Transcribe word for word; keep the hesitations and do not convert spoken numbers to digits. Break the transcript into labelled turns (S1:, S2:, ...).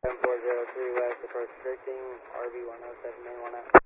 S1: four zero three West, approach drifting, R V one oh seven nine one out.